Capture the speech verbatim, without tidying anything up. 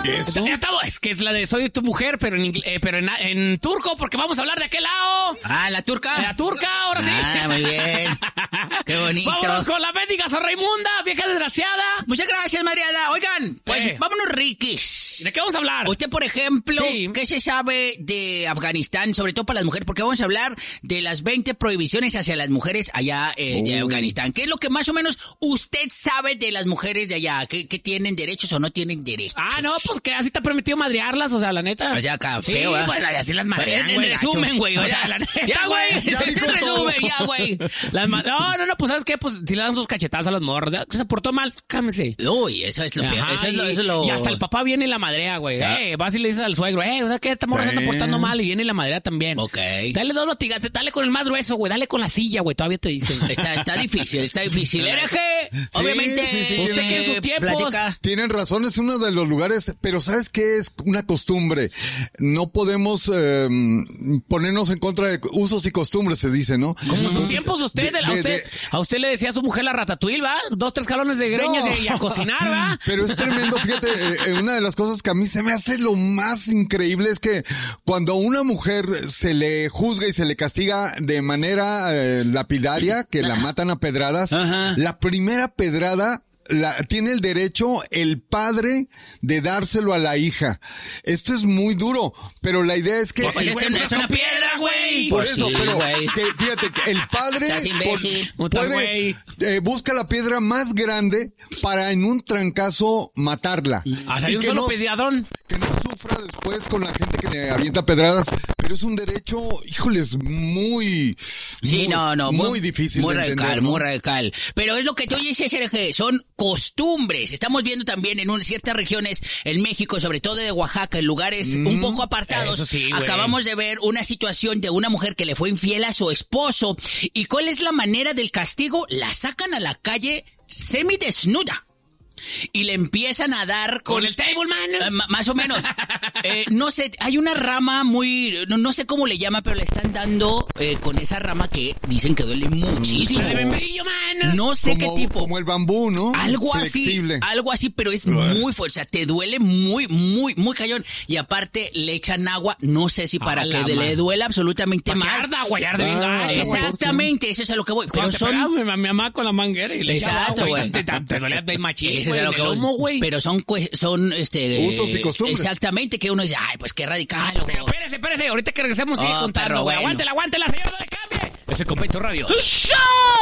¿Eso? Ya estamos, es que es la de Soy tu mujer, pero en ingle- eh, pero en, en turco, porque vamos a hablar de aquel lado. Ah, ¿la turca? La turca, ahora sí. Ah, muy bien. Qué bonito. Vámonos con la mendiga Sor Raimunda, vieja desgraciada. Muchas gracias, Mariana. Oigan, pues Eh. vámonos, Riquis. ¿De qué vamos a hablar? Usted, por ejemplo, Sí. ¿qué se sabe de Afganistán, sobre todo para las mujeres? Porque vamos a hablar de las veinte prohibiciones hacia las mujeres allá eh, de Afganistán. ¿Qué es lo que más o menos usted sabe de las mujeres de allá? ¿Qué, qué tienen derechos o no tienen derechos? Ah, no, pues que así te ha permitido madrearlas, o sea, la neta. O sea, acá, Sí, feo, ¿eh? bueno, y así las madrean, En güey, resumen, gacho. güey, o O sea, sea, la neta, ya, güey, güey. en resumen, ya, güey. Las ma- no, no, no, pues ¿sabes qué? Pues si le dan sus cachetadas a las morras, ¿ya? Que se portó mal, cámese. Uy, eso es lo peor. Ajá, Eso es lo, y, eso es lo... y hasta el papá viene y la madrea, güey. Ah. Eh, vas y le dices al suegro, eh, o sea que esta morra se anda Sí. portando mal y viene y la madrea también. Ok. Dale dos latigazos, dale con el más grueso, güey, dale con la silla, güey, todavía te dicen. Está, está difícil, está difícil. R G, obviamente, sí, sí, ¿usted tiene- qué en sus tiempos? platica. Tienen razón, es uno de los lugares, pero ¿sabes qué? Es una costumbre. No podemos eh, ponernos en contra de usos y costumbres, se dice, ¿no? Como en sus tiempos usted, De- a de- usted, de- a usted le decía a su mujer la ratatouille, ¿va? Dos, tres galones de greñas No. y a cocinar, ¿va? Pero es tremendo, fíjate, eh, eh, una de las cosas que a mí se me hace lo más increíble es que cuando a una mujer se le juzga y se le castiga de manera eh, lapidaria, que la matan a pedradas, Ajá. la primera pedrada la, tiene el derecho el padre de dárselo a la hija. Esto es muy duro, pero la idea es que... Pues el- es, una, es una piedra, güey. por Pues eso, sí, pero güey. que, fíjate, que el padre Estás imbécil. por- Estás puede, güey. eh, busca la piedra más grande para en un trancazo matarla. Hasta Y un que solo no- pediadrón. que no sufra después con la gente que le avienta pedradas, pero es un derecho, híjoles, muy... Sí, muy, no, no. Muy, difícil Muy de radical, entender, ¿no? muy radical. Pero es lo que tú dices, Sergio, son costumbres. Estamos viendo también en un, ciertas regiones, en México, sobre todo de Oaxaca, en lugares un poco apartados. eso sí, güey. Acabamos de ver una situación de una mujer que le fue infiel a su esposo. ¿Y cuál es la manera del castigo? La sacan a la calle semidesnuda. Y le empiezan a dar con, Con el table, man. Eh, ma- más o menos. Eh, no sé, hay una rama muy... No, no sé cómo le llama, pero le están dando eh, con esa rama que dicen que duele muchísimo. La de membrillo, man. No sé como, qué tipo. Como el bambú, ¿no? Algo Flexible. así, algo así, pero es muy fuerte, o sea, te duele muy, muy, muy cañón. Y aparte le echan agua, no sé si para A la que le madre. duela absolutamente Pa' que mal. arda, güey, arde bien Ah, gacho, güey. Exactamente, eso es a lo que voy. Pero Cuando te son... pegaba mi, mi mamá con la manguera y le echaba Exacto, agua y güey. te, te, te dolía de machín, Eso es güey, a lo en que el voy. lomo, güey. Pero son, cue- son, este... Usos y costumbres. Exactamente, que uno dice, ay, pues qué radical. o- Pero espérese, espérese, ahorita que regresemos sigue Oh, contando, perro, güey. bueno. Aguántela, aguántela, señor, no le cambie. Ese Convento Radio. ¡Show!